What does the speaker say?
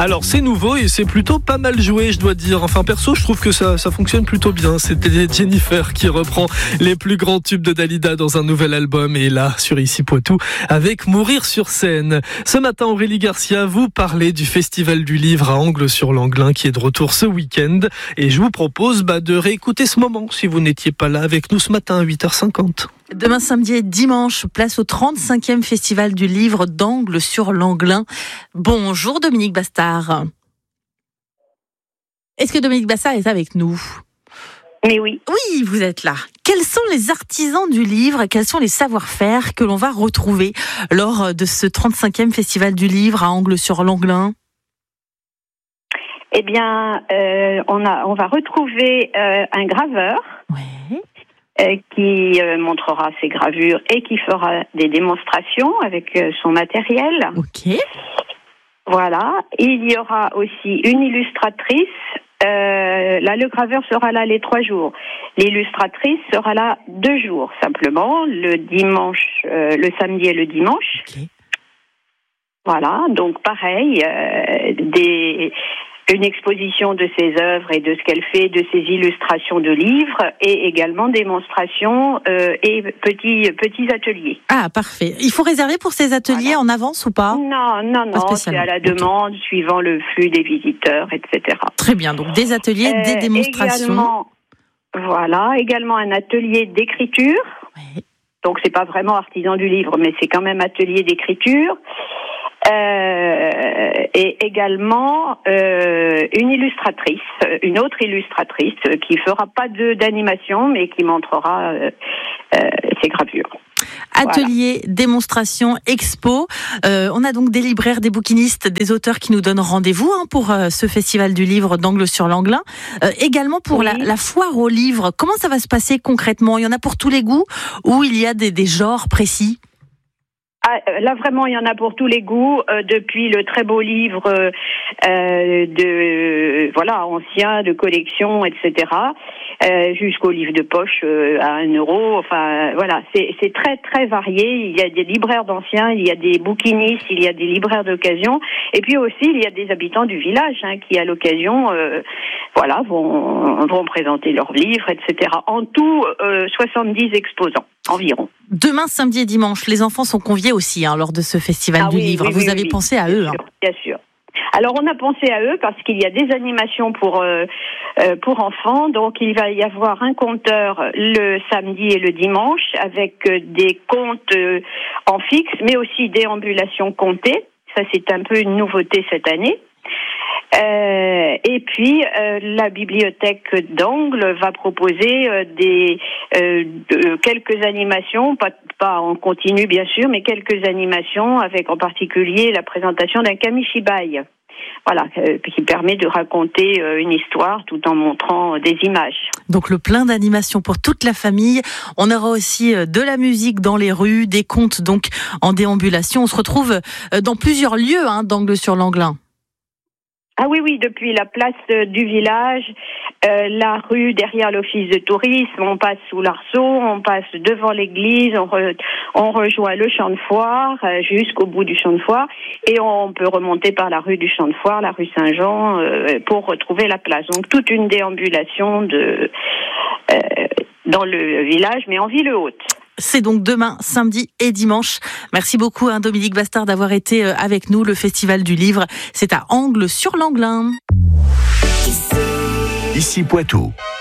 Alors c'est nouveau et c'est plutôt pas mal joué, je dois dire. Enfin perso, je trouve que ça fonctionne plutôt bien. C'était Jennifer qui reprend les plus grands tubes de Dalida dans un nouvel album et là sur Ici Poitou avec Mourir sur scène. Ce matin, Aurélie Garcia, vous parlez du Festival du Livre à Angles-sur-Langlin qui est de retour ce week-end et je vous propose de réécouter ce moment si vous n'étiez pas là avec nous ce matin à 8h50. Demain samedi et dimanche, place au 35e Festival du Livre d'Angles-sur-Langlin. Bonjour Dominique Bastard. Est-ce que Dominique Bastard est avec nous ? Mais oui. Oui, vous êtes là. Quels sont les artisans du livre ? Quels sont les savoir-faire que l'on va retrouver lors de ce 35e Festival du Livre à Angles-sur-Langlin ? Eh bien, on va retrouver un graveur. Ouais. Qui montrera ses gravures et qui fera des démonstrations avec son matériel. Ok. Voilà. Il y aura aussi une illustratrice. Là, le graveur sera là les 3 jours. L'illustratrice sera là 2 jours simplement, le samedi et le dimanche. Okay. Voilà. Donc pareil, une exposition de ses œuvres et de ce qu'elle fait, de ses illustrations de livres, et également démonstrations et petits ateliers. Ah, parfait. Il faut réserver pour ces ateliers en avance ou pas ? Non, c'est à la demande, suivant le flux des visiteurs, etc. Très bien, donc des ateliers, des démonstrations. Également un atelier d'écriture. Ouais. Donc c'est pas vraiment artisan du livre, mais c'est quand même atelier d'écriture. Et également une autre illustratrice qui fera pas d'animation mais qui montrera ses gravures. Atelier, démonstration, expo. On a donc des libraires, des bouquinistes, des auteurs qui nous donnent rendez-vous pour ce festival du livre d'Angles-sur-Langlin. Également pour la foire au livre. Comment ça va se passer concrètement ? Il y en a pour tous les goûts ou il y a des genres précis ? Là vraiment il y en a pour tous les goûts, depuis le très beau livre ancien de collection, etc. Jusqu'au livre de poche à 1 euro. Enfin voilà, c'est très très varié. Il y a des libraires d'anciens, il y a des bouquinistes, il y a des libraires d'occasion, et puis aussi il y a des habitants du village qui à l'occasion vont présenter leurs livres, etc. En tout 70 exposants environ. Demain, samedi et dimanche, les enfants sont conviés aussi lors de ce festival du livre. Vous avez pensé à eux. Bien sûr. Alors on a pensé à eux parce qu'il y a des animations pour enfants. Donc il va y avoir un conteur le samedi et le dimanche avec des contes en fixe, mais aussi déambulations comptées. Ça c'est un peu une nouveauté cette année. Et puis la bibliothèque d'Angles va proposer quelques animations, pas en continu bien sûr, mais quelques animations avec en particulier la présentation d'un kamishibai. Voilà, qui permet de raconter une histoire tout en montrant des images. Donc le plein d'animations pour toute la famille. On aura aussi de la musique dans les rues, des contes donc en déambulation. On se retrouve dans plusieurs lieux d'Angles-sur-Langlin. Ah oui, depuis la place du village, la rue derrière l'office de tourisme, on passe sous l'Arceau, on passe devant l'église, on rejoint le champ de foire jusqu'au bout du champ de foire et on peut remonter par la rue du champ de foire, la rue Saint-Jean pour retrouver la place. Donc toute une déambulation dans le village mais en ville haute. C'est donc demain, samedi et dimanche. Merci beaucoup Dominique Bastard d'avoir été avec nous. Le Festival du Livre, c'est à Angles-sur-Langlin. Ici Poitou.